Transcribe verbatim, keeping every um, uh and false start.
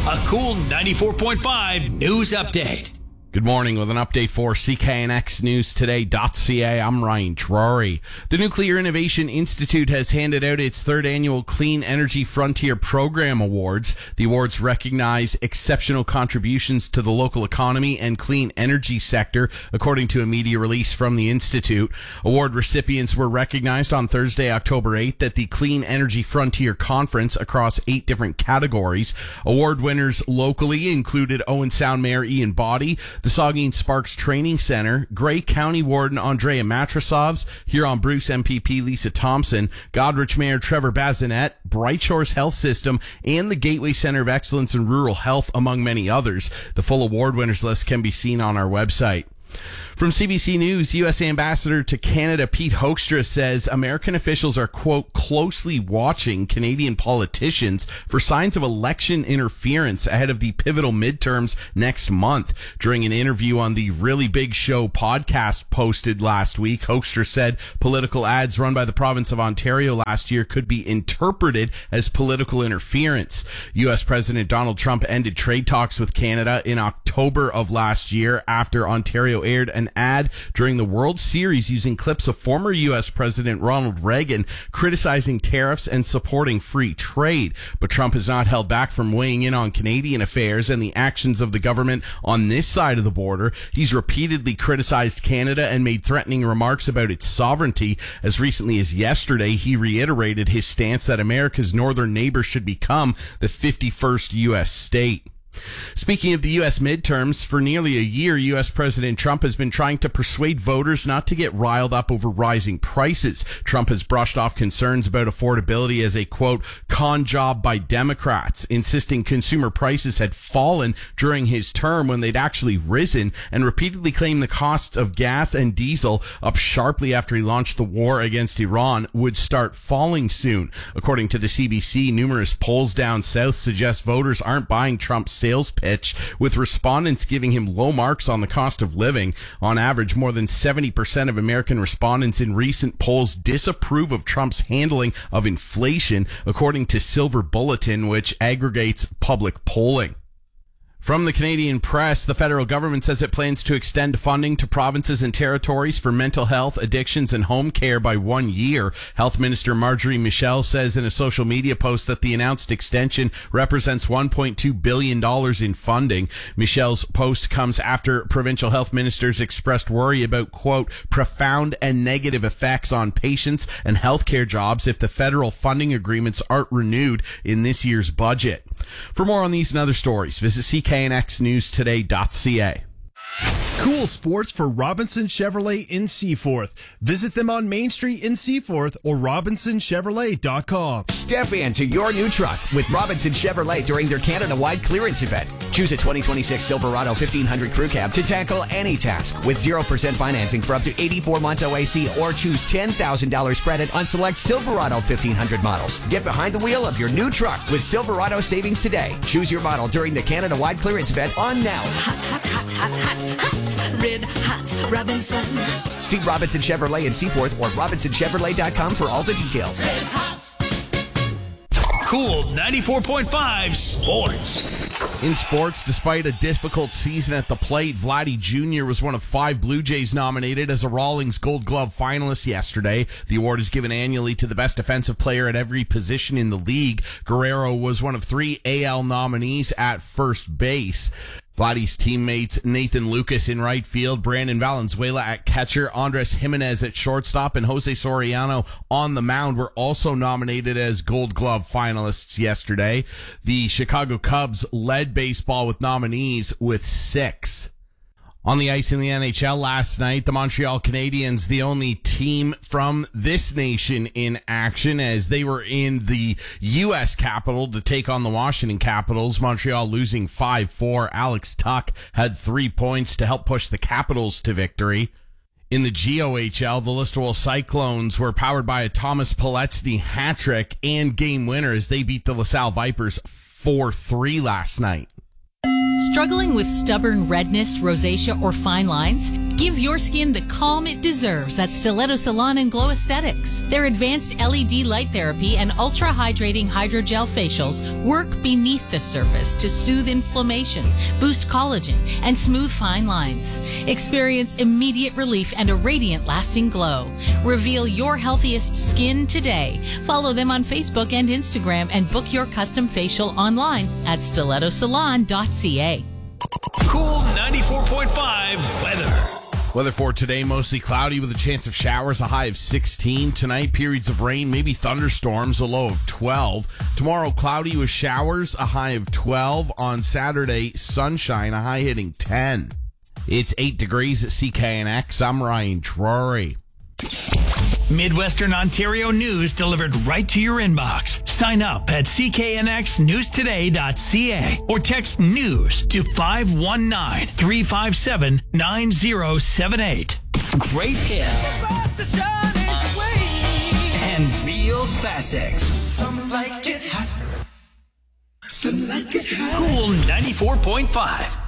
A cool ninety-four point five news update. Good morning with an update for C K N X News Today dot C A. I'm Ryan Drury. The Nuclear Innovation Institute has handed out its third annual Clean Energy Frontier Program Awards. The awards recognize exceptional contributions to the local economy and clean energy sector, according to a media release from the Institute. Award recipients were recognized on Thursday, October eighth at the Clean Energy Frontier Conference across eight different categories. Award winners locally included Owen Sound Mayor Ian Boddy, the Saugeen Sparks Training Center, Grey County Warden Andrea Matrosovs, Huron-Bruce M P P Lisa Thompson, Goderich Mayor Trevor Bazinet, Bright Shores Health System, and the Gateway Center of Excellence in Rural Health, among many others. The full award winners list can be seen on our website. From C B C News, U S Ambassador to Canada Pete Hoekstra says American officials are, quote, closely watching Canadian politicians for signs of election interference ahead of the pivotal midterms next month. During an interview on the Really Big Show podcast posted last week, Hoekstra said political ads run by the province of Ontario last year could be interpreted as political interference. U S President Donald Trump ended trade talks with Canada in October of last year after Ontario aired an ad during the World Series using clips of former U S President Ronald Reagan criticizing tariffs and supporting free trade. But Trump has not held back from weighing in on Canadian affairs and the actions of the government on this side of the border. He's repeatedly criticized Canada and made threatening remarks about its sovereignty. As recently as yesterday, he reiterated his stance that America's northern neighbor should become the fifty-first U S state. Speaking of the U S midterms, for nearly a year, U S President Trump has been trying to persuade voters not to get riled up over rising prices. Trump has brushed off concerns about affordability as a, quote, con job by Democrats, insisting consumer prices had fallen during his term when they'd actually risen, and repeatedly claimed the costs of gas and diesel, up sharply after he launched the war against Iran, would start falling soon. According to the C B C, numerous polls down south suggest voters aren't buying Trump's sales pitch, with respondents giving him low marks on the cost of living. On average, more than seventy percent of American respondents in recent polls disapprove of Trump's handling of inflation, according to Silver Bulletin, which aggregates public polling. From the Canadian Press, the federal government says it plans to extend funding to provinces and territories for mental health, addictions, and home care by one year. Health Minister Marjorie Michel says in a social media post that the announced extension represents one point two billion dollars in funding. Michel's post comes after provincial health ministers expressed worry about, quote, profound and negative effects on patients and healthcare jobs if the federal funding agreements aren't renewed in this year's budget. For more on these and other stories, visit C K N X News Today dot C A. Cool sports for Robinson Chevrolet in Seaforth. Visit them on Main Street in Seaforth or robinson chevrolet dot com. Step into your new truck with Robinson Chevrolet during their Canada-wide clearance event. Choose a twenty twenty-six Silverado fifteen hundred Crew Cab to tackle any task with zero percent financing for up to eighty-four months O A C, or choose ten thousand dollars credit on select Silverado fifteen hundred models. Get behind the wheel of your new truck with Silverado savings today. Choose your model during the Canada-wide clearance event on now. Hot, hot, hot, hot, hot, hot. Red Hot Robinson. See Robinson Chevrolet in Seaforth or robinson chevrolet dot com for all the details. Red Hot. Cool ninety-four point five Sports. In sports, despite a difficult season at the plate, Vladdy Junior was one of five Blue Jays nominated as a Rawlings Gold Glove finalist yesterday. The award is given annually to the best defensive player at every position in the league. Guerrero was one of three A L nominees at first base. Vladdy's teammates Nathan Lucas in right field, Brandon Valenzuela at catcher, Andres Jimenez at shortstop, and Jose Soriano on the mound were also nominated as Gold Glove finalists yesterday. The Chicago Cubs led baseball with nominees with six. On the ice in the N H L last night, the Montreal Canadiens, the only team from this nation in action, as they were in the U S capital to take on the Washington Capitals. Montreal losing five four. Alex Tuch had three points to help push the Capitals to victory. In the G O H L, the Listowel Cyclones were powered by a Thomas Poletsny hat trick and game winner as they beat the LaSalle Vipers four three last night. Struggling with stubborn redness, rosacea, or fine lines? Give your skin the calm it deserves at Stiletto Salon and Glow Aesthetics. Their advanced L E D light therapy and ultra-hydrating hydrogel facials work beneath the surface to soothe inflammation, boost collagen, and smooth fine lines. Experience immediate relief and a radiant, lasting glow. Reveal your healthiest skin today. Follow them on Facebook and Instagram and book your custom facial online at stiletto salon dot c a. Cool ninety-four point five weather. Weather for today, mostly cloudy with a chance of showers, a high of sixteen. Tonight, periods of rain, maybe thunderstorms, a low of twelve. Tomorrow, cloudy with showers, a high of twelve. On Saturday, sunshine, a high hitting ten. It's eight degrees at C K N X. I'm Ryan Drury. Midwestern Ontario news delivered right to your inbox. Sign up at c k n x news today dot c a or text news to five one nine, three five seven, nine zero seven eight. Great hits and real classics. Some like it hot. Some like it hot. Cool ninety-four point five.